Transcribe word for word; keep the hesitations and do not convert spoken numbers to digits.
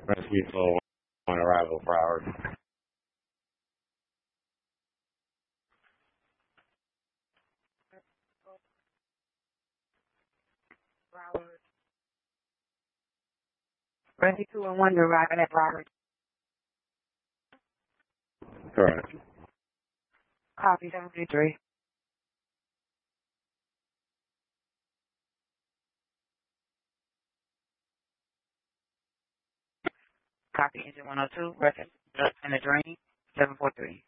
Rescue full on arrival for hours. Rescue two and one, you're arriving at Robert. Correct. Copy seven three three. Copy engine one oh two, rescue in the drain, seven four three.